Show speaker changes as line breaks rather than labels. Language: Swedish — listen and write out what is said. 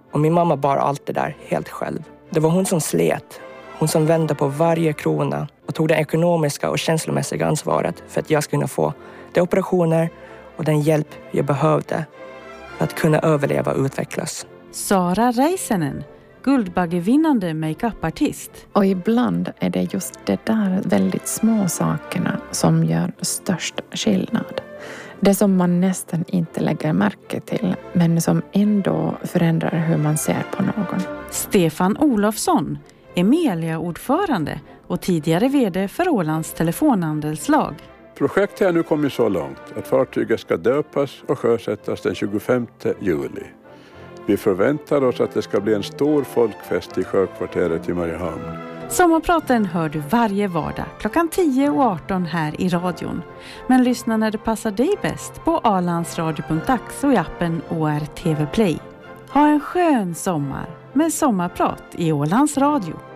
Och min mamma bar allt det där helt själv. Det var hon som slet. Hon som vände på varje krona och tog det ekonomiska och känslomässiga ansvaret för att jag skulle kunna få de operationer och den hjälp jag behövde för att kunna överleva och utvecklas.
Sara Räisänen, Guldbaggevinnande makeupartist.
Och ibland är det just det där väldigt små sakerna som gör störst skillnad. Det som man nästan inte lägger märke till, men som ändå förändrar hur man ser på någon.
Stefan Olofsson, Emilia-ordförande och tidigare vd för Ålands telefonhandelslag.
Projektet har nu kommit så långt att fartyget ska döpas och sjösättas den 25 juli. Vi förväntar oss att det ska bli en stor folkfest i sjökvarteret i Mariehamn.
Sommarpraten hör du varje vardag klockan 10 och 18 här i radion. Men lyssna när det passar dig bäst på alandsradio.ax och i appen ORTV Play. Ha en skön sommar med sommarprat i Ålands Radio.